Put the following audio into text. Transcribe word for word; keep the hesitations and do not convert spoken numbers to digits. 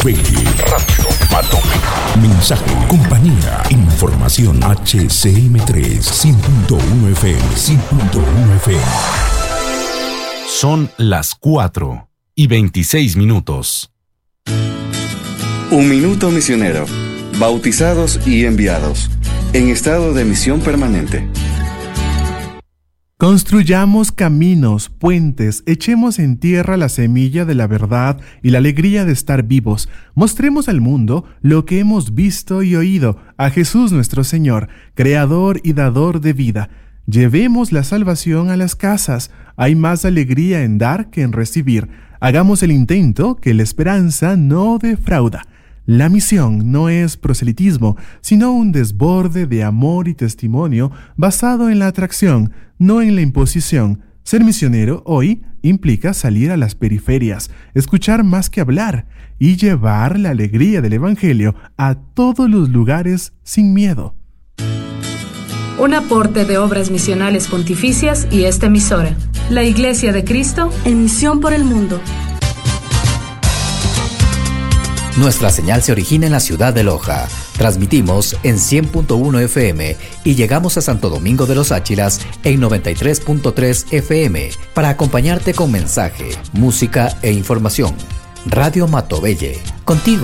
Matobelle. Radio Matobelle. Mensaje, compañía, información. H C M tres, cien punto uno F M, cien punto uno F M. Son las cuatro y veintiséis minutos. Un minuto misionero. Bautizados y enviados. En estado de misión permanente. Construyamos caminos, puentes, echemos en tierra la semilla de la verdad y la alegría de estar vivos. Mostremos al mundo lo que hemos visto y oído, a Jesús nuestro Señor, creador y dador de vida. Llevemos la salvación a las casas. Hay más alegría en dar que en recibir. Hagamos el intento, que la esperanza no defrauda. La misión no es proselitismo, sino un desborde de amor y testimonio basado en la atracción, no en la imposición. Ser misionero hoy implica salir a las periferias, escuchar más que hablar y llevar la alegría del Evangelio a todos los lugares sin miedo. Un aporte de Obras Misionales Pontificias y esta emisora. La Iglesia de Cristo en misión por el mundo. Nuestra señal se origina en la ciudad de Loja. Transmitimos en cien punto uno F M y llegamos a Santo Domingo de los Áchilas en noventa y tres punto tres F M para acompañarte con mensaje, música e información. Radio Matobelle, contigo.